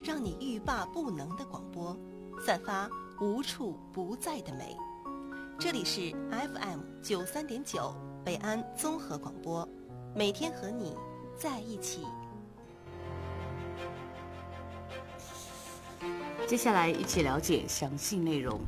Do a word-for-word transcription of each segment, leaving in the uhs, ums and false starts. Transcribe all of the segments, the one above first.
让你欲罢不能的广播，散发无处不在的美。这里是 F M 九三点九北安综合广播，每天和你在一起。 接下来一起了解详细内容。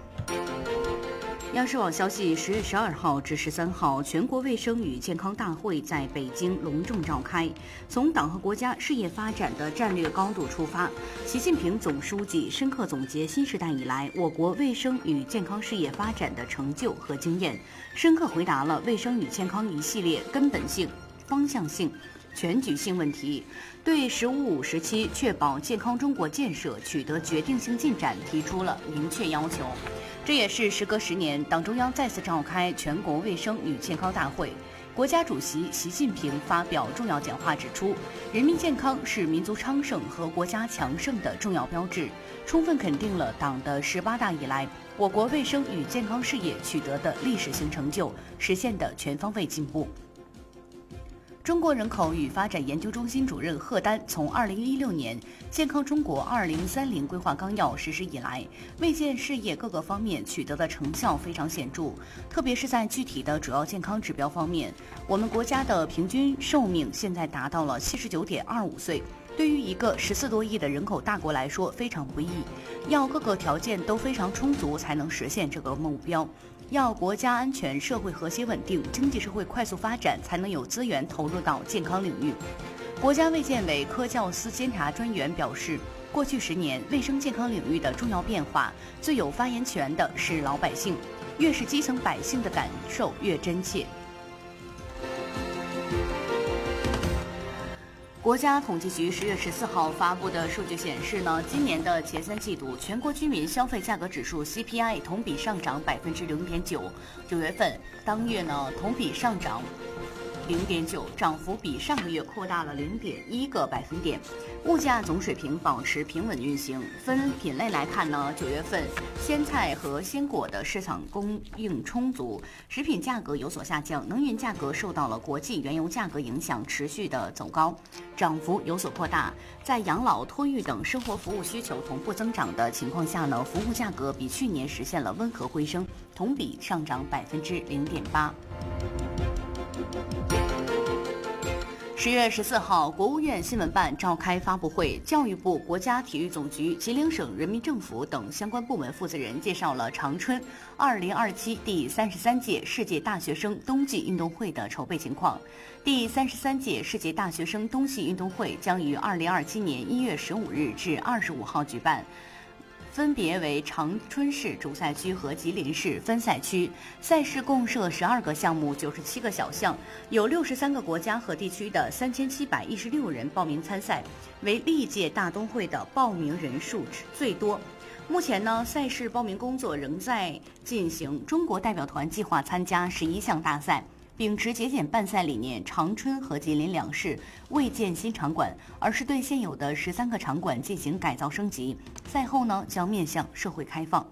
央视网消息，十月十二号至十三号，全国卫生与健康大会在北京隆重召开。从党和国家事业发展的战略高度出发，习近平总书记深刻总结新时代以来我国卫生与健康事业发展的成就和经验，深刻回答了卫生与健康一系列根本性、方向性、全局性问题，对“十五五”时期确保健康中国建设取得决定性进展提出了明确要求。这也是时隔十年，党中央再次召开全国卫生与健康大会。国家主席习近平发表重要讲话指出，人民健康是民族昌盛和国家强盛的重要标志，充分肯定了党的十八大以来我国卫生与健康事业取得的历史性成就，实现的全方位进步。中国人口与发展研究中心主任贺丹从二零一六年《健康中国二零三零规划纲要》实施以来，卫健事业各个方面取得的成效非常显著，特别是在具体的主要健康指标方面，我们国家的平均寿命现在达到了七十九点二五岁。对于一个十四多亿的人口大国来说非常不易，要各个条件都非常充足才能实现这个目标。要国家安全、社会和谐稳定、经济社会快速发展，才能有资源投入到健康领域。国家卫健委科教司监察专员表示，过去十年卫生健康领域的重要变化，最有发言权的是老百姓，越是基层百姓的感受越真切。国家统计局十月十四号发布的数据显示呢，今年的前三季度全国居民消费价格指数 C P I 同比上涨百分之零点九，九月份当月呢同比上涨零点九，涨幅比上个月扩大了零点一个百分点。物价总水平保持平稳运行。分品类来看呢，九月份鲜菜和鲜果的市场供应充足，食品价格有所下降，能源价格受到了国际原油价格影响，持续的走高，涨幅有所扩大。在养老、托育等生活服务需求同步增长的情况下呢，服务价格比去年实现了温和回升，同比上涨百分之零点八。十月十四号，国务院新闻办召开发布会，教育部、国家体育总局、吉林省人民政府等相关部门负责人介绍了长春二零二七第三十三届世界大学生冬季运动会的筹备情况。第三十三届世界大学生冬季运动会将于二零二七年一月十五日至二十五号举办。分别为长春市主赛区和吉林市分赛区，赛事共设十二个项目、九十七个小项，有六十三个国家和地区的三千七百一十六人报名参赛，为历届大冬会的报名人数最多。目前呢，赛事报名工作仍在进行，中国代表团计划参加十一项大赛。秉持节俭办赛理念，长春和吉林两市未建新场馆，而是对现有的十三个场馆进行改造升级。赛后呢，将面向社会开放。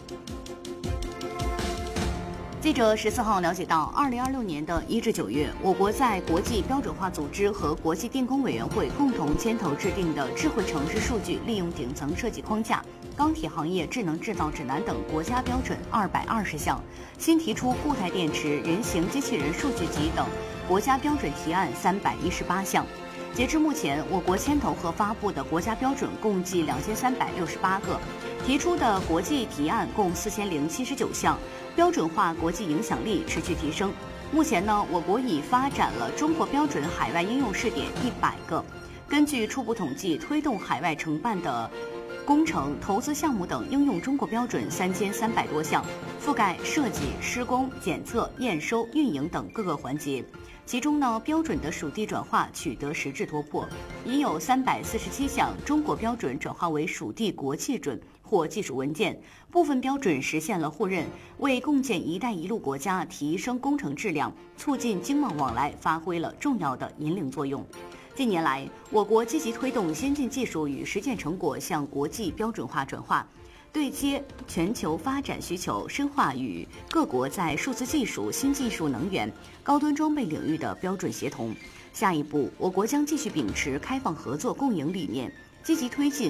记者十四号了解到，二零二六年的一至九月，我国在国际标准化组织和国际电工委员会共同牵头制定的智慧城市数据利用顶层设计框架、钢铁行业智能制造指南等国家标准二百二十项，新提出固态电池、人形机器人数据集等国家标准提案三百一十八项。截至目前，我国牵头和发布的国家标准共计两千三百六十八个，提出的国际提案共四千零七十九项，标准化国际影响力持续提升。目前呢，我国已发展了中国标准海外应用试点一百个。根据初步统计，推动海外承办的工程、投资项目等应用中国标准三千三百多项，覆盖设计、施工、检测、验收、运营等各个环节。其中呢，标准的属地转化取得实质突破，已有三百四十七项中国标准转化为属地国际准或技术文件，部分标准实现了互认，为共建“一带一路”国家提升工程质量、促进经贸往来发挥了重要的引领作用。近年来，我国积极推动先进技术与实践成果向国际标准化转化，对接全球发展需求，深化与各国在数字技术、新技术、能源、高端装备领域的标准协同。下一步，我国将继续秉持开放合作共赢理念，积极推进